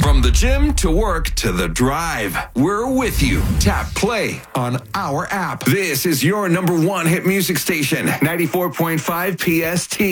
From the gym to work to the drive, we're with you. Tap play on our app. This is your number one hit music station, 94.5 PST.